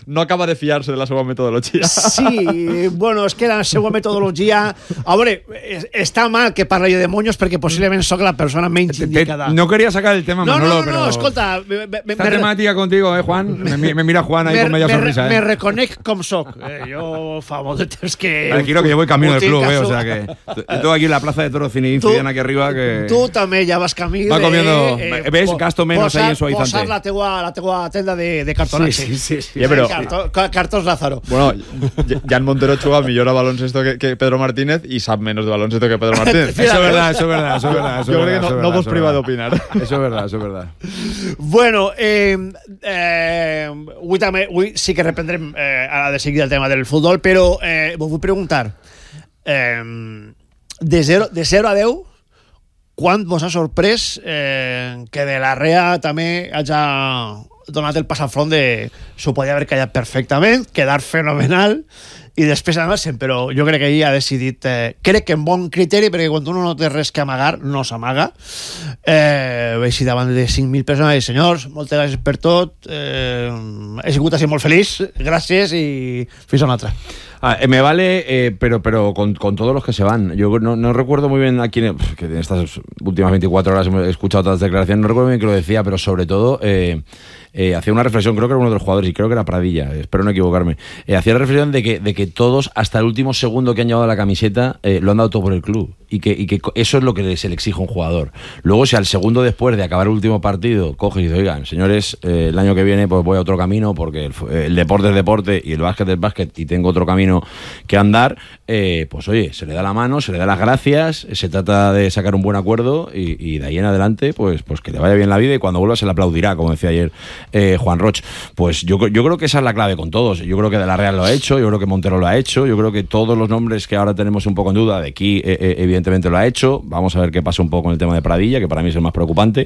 no acaba de fiar-se de la seva metodologia. Sí, bueno, és que la seva metodologia... A veure, està mal que parli de Muñoz perquè possiblement sóc la persona menys indicada. No quería sacar el tema, Manolo, no, escolta... Esta temática contigo, Juan. Me mira Juan ahí con media sonrisa. Me reconec com soc. Jo fa molt de temps que... Tranquilo, que yo voy camino del club, o sea que... Tengo aquí en la plaza de Toros Cineincian aquí arriba que... Tu també ja vas camí va comiendo... ¿Ves? Gasto menos ahí en suavizante. Posar la teua tenda de cartonaje. Sí. Pero... Cartons Lázaro. Bueno, Jan Montero juga millor a baloncesto que Pedro Martínez y sabe menos de baloncesto que Pedro Martínez. Eso es verdad. Yo creo que no vos priva d'opinar. Eso es verdad. Bueno, avui sí que reprendrem ara de seguida el tema del futbol, però vos vull preguntar, de 0 a 10, quan vos ha sorprès que de la Rea també hagi donat el passafront de s'ho podia haver callat perfectament, quedar fenomenal i després además, però jo crec que ell ha decidit, crec que en bon criteri, perquè quan uno no té res que amagar no s'amaga, així davant de 5.000 persones i senyors, moltes gràcies per tot, he sigut així molt feliç, gràcies i fins a una altra. Me vale, pero con todos los que se van. Yo no recuerdo muy bien a quién, que en estas últimas 24 horas he escuchado otras declaraciones, no recuerdo bien que lo decía, pero sobre todo hacía una reflexión, creo que era uno de los jugadores y creo que era Pradilla, espero no equivocarme, hacía la reflexión de que todos hasta el último segundo que han llevado la camiseta lo han dado todo por el club y que eso es lo que se le exige a un jugador. Luego si al segundo después de acabar el último partido coges y dices, oigan señores, el año que viene pues voy a otro camino porque el deporte es deporte y el básquet es básquet y tengo otro camino que andar, pues oye, se le da la mano, se le da las gracias, se trata de sacar un buen acuerdo y de ahí en adelante pues que le vaya bien la vida y cuando vuelva se le aplaudirá, como decía ayer Juan Roch. Pues yo creo que esa es la clave con todos. Yo creo que De la Real lo ha hecho, yo creo que Montero lo ha hecho, yo creo que todos los nombres que ahora tenemos un poco en duda, de aquí evidentemente lo ha hecho. Vamos a ver qué pasa un poco con el tema de Pradilla, que para mí es el más preocupante,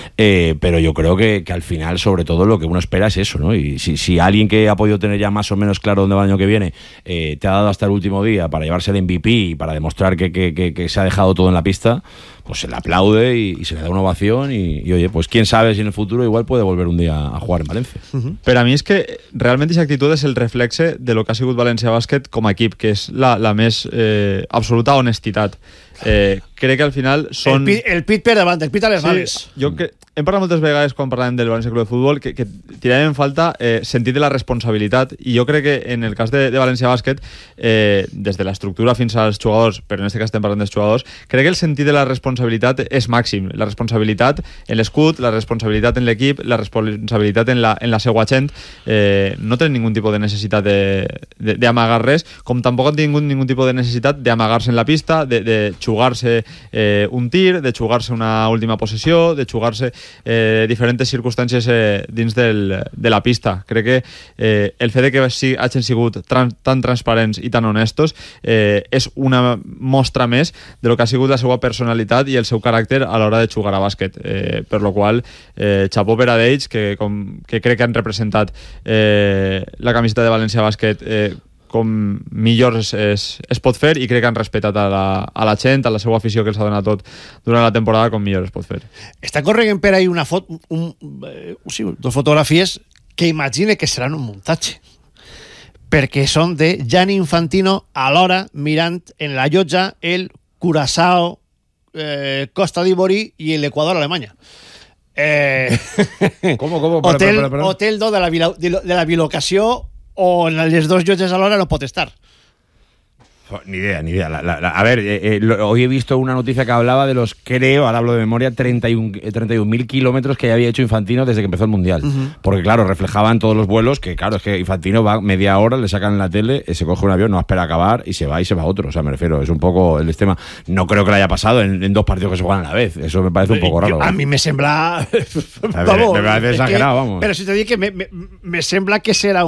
pero yo creo que al final sobre todo lo que uno espera es eso, ¿no? Y si alguien que ha podido tener ya más o menos claro dónde va el año que viene te ha dado hasta el último día para llevarse el MVP y para demostrar que se ha dejado todo en la pista, pues se le aplaude y se le da una ovación y oye, pues quién sabe si en el futuro igual puede volver un día a jugar en Valencia. Per a mi és que realment aquesta actitud és el reflexe de lo que ha sigut València Bàsquet com a equip, que és la més absoluta honestitat. Crec que al final són... El pit per davant, el pit a les bales. Jo que hem parlat moltes vegades quan parlàvem del València Club de Futbol que tiràvem en falta sentit de la responsabilitat, i jo crec que en el cas de València Bàsquet, des de l'estructura fins als jugadors, però en aquest cas estem parlant dels jugadors, crec que el sentit de la responsabilitat és màxim. La responsabilitat en l'escut, la responsabilitat en l'equip, la responsabilitat en la seua gent. No tenen ningú tipus de necessitat d'amagar res, com tampoc han tingut ningú tipus de necessitat d'amagar-se en la pista, de jugar-se un tir, de jugar-se una última possessió, de jugar-se diferents circumstàncies dins de la pista. Crec que el fet de que hagin sigut tan transparents i tan honestos és una mostra més de lo que ha sigut la seva personalitat i el seu caràcter a l'hora de jugar a bàsquet, per lo qual xapó per a d'ells, que crec que han representat la camiseta de València Bàsquet com millor es pot fer, i crec que han respetat a la gent, a la seva afició que els ha donat tot durant la temporada, com millor es pot fer. Està corregent per ahí una foto, dos fotografies que imagine que seran un muntatge, perquè són de Gianni Infantino alhora mirant en la llotja el Curazao, Costa d'Ivori i l'Equador a Alemanya. ¿Cómo? Hotel 2 de la bilocació, o en les dos llotges alhora no pot estar. Ni idea. A ver, hoy he visto una noticia que hablaba de los, creo, ahora hablo de memoria, 31.000 kilómetros que ya había hecho Infantino desde que empezó el Mundial. Porque, claro, reflejaban todos los vuelos que, claro, es que Infantino va media hora, le sacan en la tele, se coge un avión, no espera acabar y se va otro. O sea, me refiero, es un poco el tema. No creo que le haya pasado en dos partidos que se juegan a la vez. Eso me parece un poco raro. A mí me sembla... Vamos, me parece exagerado, vamos. Pero si te dic que me sembla que serà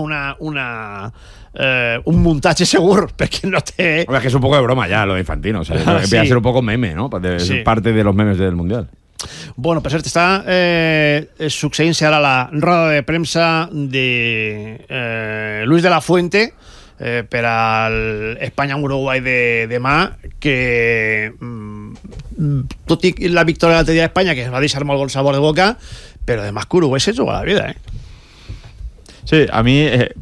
un muntatge segur, perquè no té... Hombre, es que es un poco de broma ya lo de Infantino, o sea, empieza a ser un poco meme, ¿no? Sí. Parte de los memes del Mundial. Bueno, per cert, està succeint-se ara la roda de premsa de Luis de la Fuente per al Espanya-Uruguai de demà, que tot i la victòria l'altre dia d'Espanya, que va deixar molt bon sabor de boca, però demà que Uruguai se juga la vida, Sí, a mi